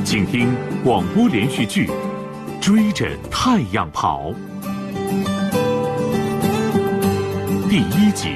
请听广播连续剧《追着太阳跑》第1集。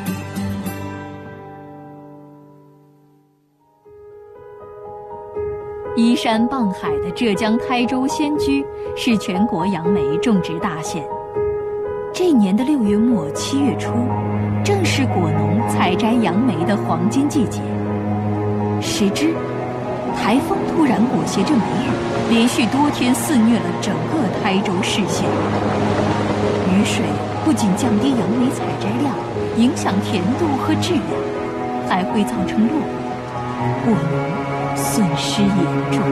依山傍海的浙江台州仙居是全国杨梅种植大县。这年的6月末7月初，正是果农采摘杨梅的黄金季节。谁知台风突然裹挟着梅雨，连续多天肆虐了整个台州市县。雨水不仅降低杨梅采摘量，影响甜度和质量，还会造成落果，果农损失严重。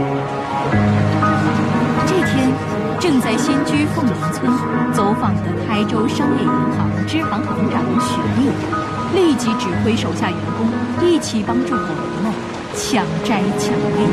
这天，正在仙居凤林村走访的台州商业银行支行行长许丽，立即指挥手下员工一起帮助果农们抢摘抢粒。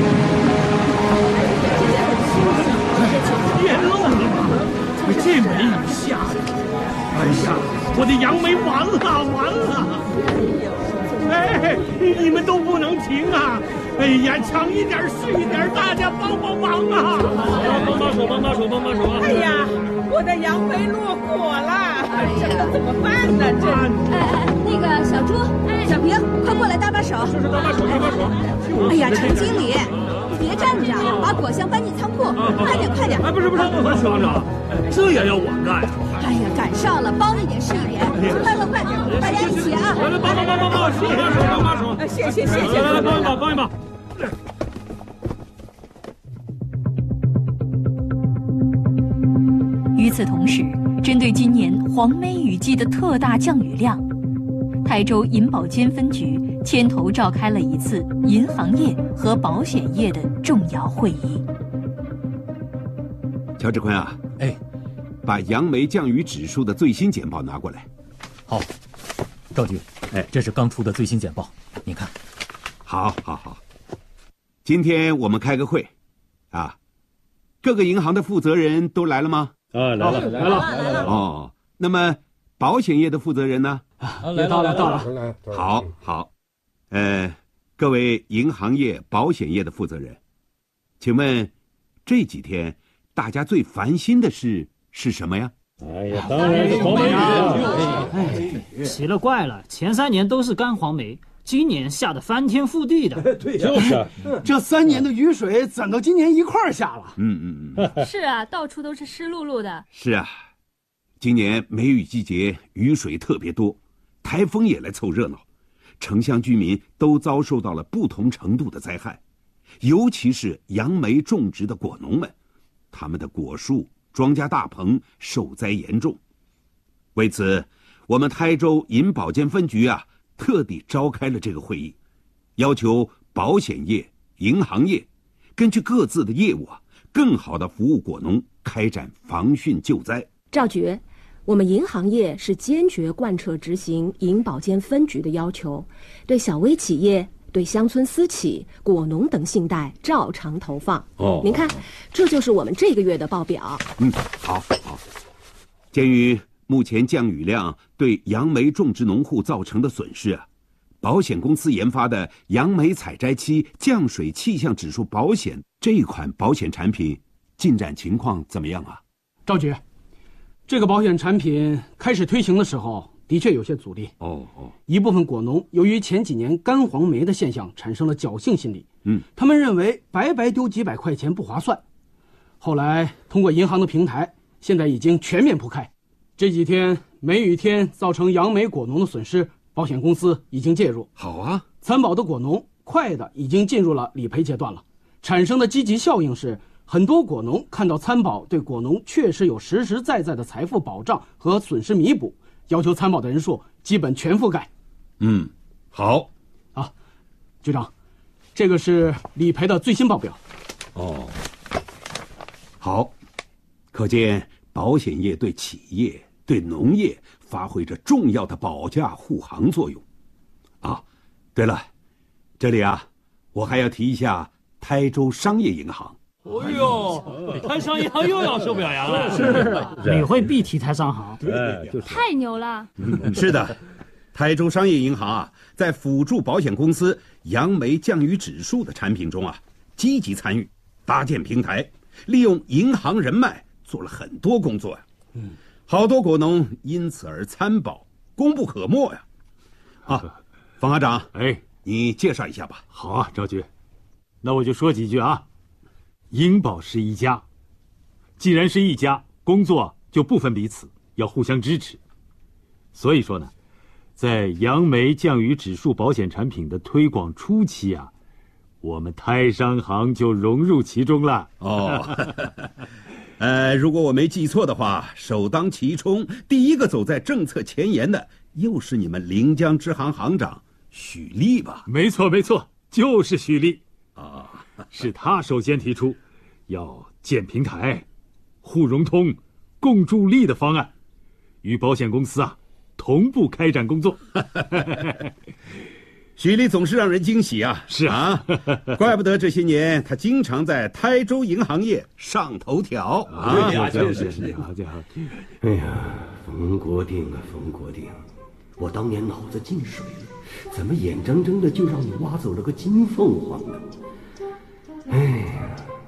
别漏了吧！这梅雨下的，哎呀，我的杨梅完了！哎，你们都不能停啊！哎呀，抢一点是一点，大家帮帮忙啊！帮手！ 哎呀，我的杨梅落果了，这可怎么办呢？ 那个小朱、小平，快过来搭把手。 是搭把手。 哎呀，程经理，别站着，把果箱搬进仓库，快点！ 哎，不是，行长，这也要我干？ 哎呀，赶上了，帮一点是一点，快点，大家一起啊！ 来，帮把手， 谢谢， 来，帮一把。 与此同时，针对今年黄梅雨季的特大降雨量，台州银保监分局牵头召开了一次银行业和保险业的重要会议。 乔志坤啊，把杨梅降雨指数的最新简报拿过来。 好，赵局，这是刚出的最新简报，你看。 好。今天我们开个会，各个银行的负责人都来了吗？ 来了。 哦，那么保险业的负责人呢？ 来到了。 好。各位银行业、保险业的负责人，请问这几天大家最烦心的事是什么呀？ 哎呀，当然是黄梅雨。 奇了怪了，前3年都是干黄梅，今年下得翻天覆地的。 对，就是。 这3年的雨水怎到今年一块儿下了？ 是啊，到处都是湿漉漉的。 是啊，今年梅雨季节雨水特别多，台风也来凑热闹，城乡居民都遭受到了不同程度的灾害，尤其是杨梅种植的果农们，他们的果树、庄稼大棚受灾严重。为此，我们台州银保监分局特地召开了这个会议，要求保险业、银行业根据各自的业务更好地服务果农，开展防汛救灾。 赵局，我们银行业是坚决贯彻执行银保监分局的要求，对小微企业、对乡村私企、果农等信贷照常投放。您看，这就是我们这个月的报表。 好。鉴于目前降雨量对杨梅种植农户造成的损失保险公司研发的杨梅采摘期降水气象指数保险这款保险产品进展情况怎么样啊？ 赵局，这个保险产品开始推行的时候的确有些阻力。一部分果农由于前几年干黄梅的现象产生了侥幸心理，他们认为白白丢几百块钱不划算。后来通过银行的平台，现在已经全面铺开。这几天梅雨天造成杨梅果农的损失，保险公司已经介入。 好啊， 参保的果农快的已经进入了理赔阶段了。产生的积极效应是，很多果农看到参保对果农确实有实实在在的财富保障和损失弥补，要求参保的人数基本全覆盖。 好。 局长，这个是理赔的最新报表。 好，可见保险业对企业、对农业发挥着重要的保驾护航作用。对了，这里我还要提一下台州商业银行。 台商银行又要受表扬了。 是，每回必提台商行。 太牛了。 是的，台州商业银行在辅助保险公司杨梅降雨指数的产品中积极参与，搭建平台，利用银行人脉做了很多工作呀。好多果农因此而参保，功不可没呀。方行长，你介绍一下吧。 好啊，赵局，那我就说几句啊。银保是一家，既然是一家，工作就不分彼此，要互相支持。所以说呢，在杨梅降雨指数保险产品的推广初期啊，我们泰商行就融入其中了。 如果我没记错的话，首当其冲，第一个走在政策前沿的，又是你们临江支行行长许立吧？ 没错，就是许立是他首先提出要建平台、互融通、共助力的方案，与保险公司同步开展工作。 许立总是让人惊喜啊！ 是啊， 怪不得这些年他经常在台州银行业上头条。 就是。 哎呀，冯国定啊，冯国定，我当年脑子进水了，怎么眼睁睁的就让你挖走了个金凤凰呢？哎呀！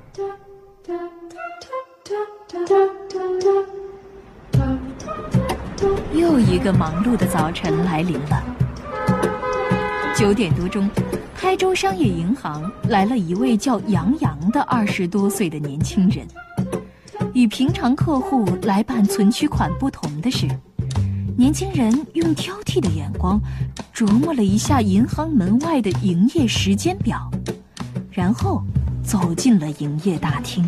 又一个忙碌的早晨来临了。9点多钟，台州商业银行来了一位叫杨洋的20多岁的年轻人。与平常客户来办存取款不同的是，年轻人用挑剔的眼光琢磨了一下银行门外的营业时间表，然后走进了营业大厅。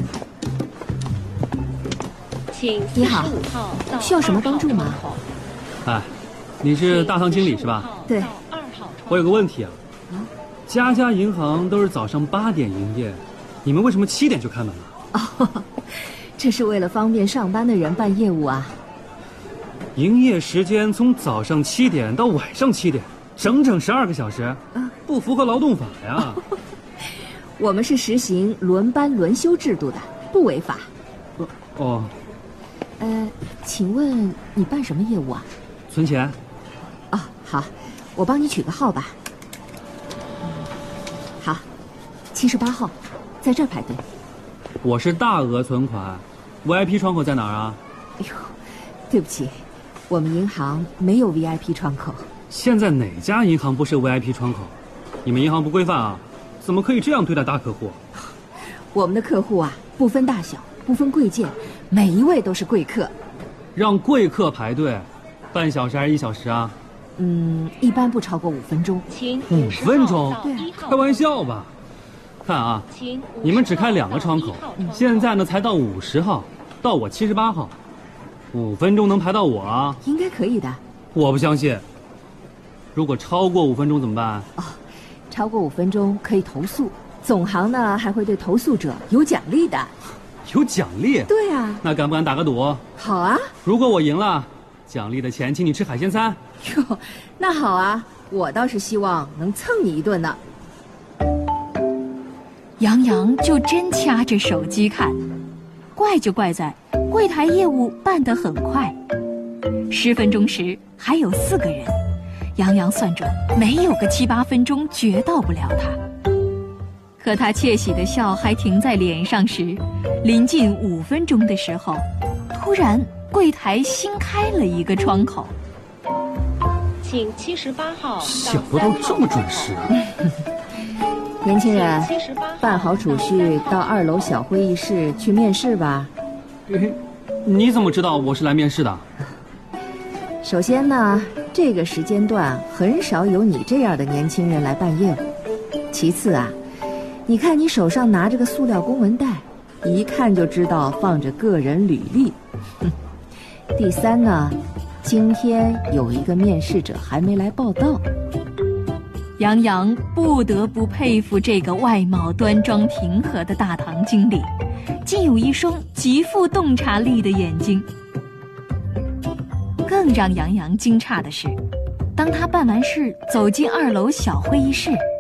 你好，需要什么帮助吗？ 你是大堂经理是吧？ 对。 我有个问题啊，家家银行都是早上8点营业，你们为什么7点就开门了？ 这是为了方便上班的人办业务啊。 营业时间从早上7点到晚上7点，整整12个小时，不符合劳动法呀。 我们是实行轮班轮休制度的，不违法。请问你办什么业务啊？ 存钱。 好，我帮你取个号吧。好，78号，在这儿排队。 我是大额存款 ，VIP 窗口在哪儿啊？ 哎呦，对不起，我们银行没有 VIP 窗口。 现在哪家银行不是 VIP 窗口？你们银行不规范啊？怎么可以这样对待大客户？ 我们的客户不分大小，不分贵贱，每一位都是贵客。 让贵客排队，半小时还是1小时啊？ 一般不超过5分钟。 5分钟？ 对， 开玩笑吧？看啊，你们只开2个窗口，现在呢才到50号，到我78号，5分钟能排到我啊？ 应该可以的。 我不相信。如果超过5分钟怎么办？ 超过5分钟可以投诉，总行呢还会对投诉者有奖励的。 有奖励？ 对啊。 那敢不敢打个赌？ 好啊。 如果我赢了，奖励的钱请你吃海鲜餐。 哟，那好啊，我倒是希望能蹭你一顿呢。 杨洋就真掐着手机看，怪就怪在柜台业务办得很快，10分钟时还有4个人，杨洋算准没有个7、8分钟绝到不了他。可他窃喜的笑还停在脸上时，临近5分钟的时候，突然柜台新开了一个窗口。 请78号。 想不到这么准时。 年轻人，办好储蓄到2楼小会议室去面试吧。 你怎么知道我是来面试的？ 首先呢，这个时间段很少有你这样的年轻人来办业务。其次你看你手上拿着个塑料公文袋，一看就知道放着个人履历。第三呢，今天有一个面试者还没来报到。 杨洋不得不佩服这个外貌端庄平和的大堂经理，竟有一双极富洞察力的眼睛。更让杨洋惊诧的是，当他办完事走进2楼小会议室，